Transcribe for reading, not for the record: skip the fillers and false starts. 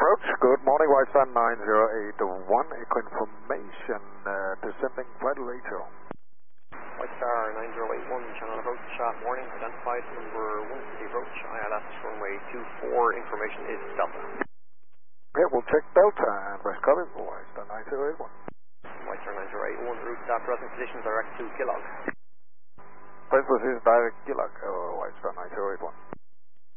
approach. Good morning, White Sun 9081. Echo information, descending Vital Rachel. White Star 9081, channel approach, warning, identified number 1 to the approach, ILS runway 24, information is Delta. Okay, we'll check Delta and West Covey, White Star 9081. White Star 9081, route at present position direct to Gilog. Present position direct Gilog, White Star 9081.